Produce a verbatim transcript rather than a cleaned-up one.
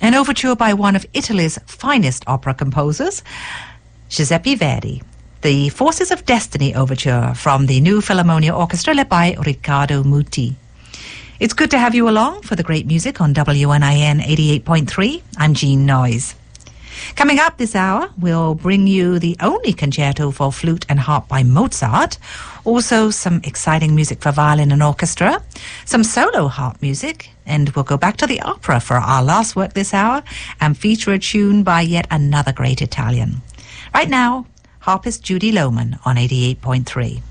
an overture by one of Italy's finest opera composers, Giuseppe Verdi, the Forces of Destiny Overture from the New Philharmonia Orchestra led by Riccardo Muti. It's good to have you along for the great music on W N I N eighty-eight point three. I'm Jean Noyes. Coming up this hour, we'll bring you the only concerto for flute and harp by Mozart, also some exciting music for violin and orchestra, some solo harp music, and we'll go back to the opera for our last work this hour and feature a tune by yet another great Italian. Right now, harpist Judy Lohman on eighty-eight point three.